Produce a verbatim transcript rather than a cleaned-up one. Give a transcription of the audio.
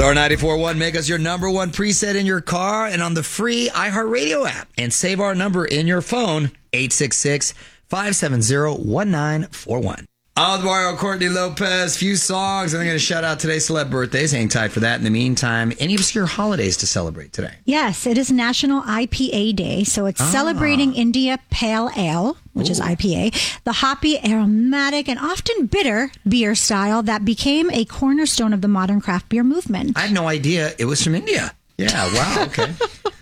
Star ninety-four point one, make us your number one preset in your car and on the free iHeartRadio app. And save our number in your phone, eight six six, five seven zero, one nine four one. I'm Mario Courtney Lopez. Few songs. I'm going to shout out today's celeb birthdays. Hang tight for that. In the meantime, any obscure holidays to celebrate today? Yes, it is National I P A Day. So it's ah. celebrating India Pale Ale, which Ooh. is I P A, the hoppy, aromatic, and often bitter beer style that became a cornerstone of the modern craft beer movement. I had no idea it was from India. Yeah, wow, okay.